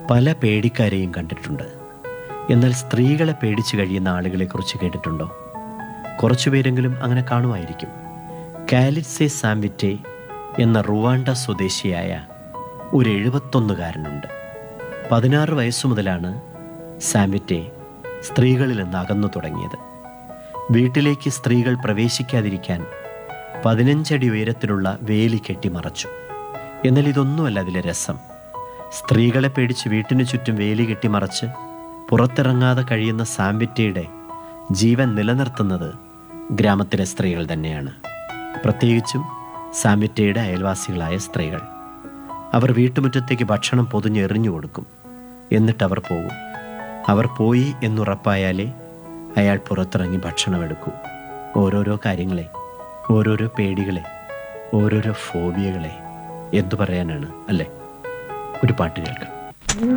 പല പേടിക്കാരെയും കണ്ടിട്ടുണ്ട്. എന്നാൽ സ്ത്രീകളെ പേടിച്ച് കഴിയുന്ന ആളുകളെക്കുറിച്ച് കേട്ടിട്ടുണ്ടോ? കുറച്ചുപേരെങ്കിലും അങ്ങനെ കാണുമായിരിക്കും. കാലിറ്റ്സെ സാംവിറ്റെ എന്ന റുവാണ്ട സ്വദേശിയായ ഒരു 71കാരനുണ്ട്. 16 വയസ്സു മുതലാണ് സാംവിറ്റെ സ്ത്രീകളിൽ നിന്ന് അകന്നു തുടങ്ങിയത്. വീട്ടിലേക്ക് സ്ത്രീകൾ പ്രവേശിക്കാതിരിക്കാൻ 15 അടി ഉയരത്തിലുള്ള വേലി കെട്ടിമറച്ചു. എന്നാൽ ഇതൊന്നുമല്ല അതിലെ രസം. സ്ത്രീകളെ പേടിച്ച് വീട്ടിനു ചുറ്റും വേലി കെട്ടിമറച്ച് പുറത്തിറങ്ങാതെ കഴിയുന്ന സാംവിറ്റയുടെ ജീവൻ നിലനിർത്തുന്നത് ഗ്രാമത്തിലെ സ്ത്രീകൾ തന്നെയാണ്. പ്രത്യേകിച്ചും സാംവിറ്റയുടെ അയൽവാസികളായ സ്ത്രീകൾ. അവർ വീട്ടുമുറ്റത്തേക്ക് ഭക്ഷണം പൊതിഞ്ഞെറിഞ്ഞു കൊടുക്കും. എന്നിട്ടവർ പോകും. അവർ പോയി എന്നുറപ്പായാലേ അയാൾ പുറത്തിറങ്ങി ഭക്ഷണമെടുക്കൂ. ഓരോരോ കാര്യങ്ങളെ, ഓരോരോ പേടികളെ, ഓരോരോ ഫോബിയകളെ എന്തു പറയാനാണ് അല്ലേ? ഒരു പാട്ട് കേൾക്കാം.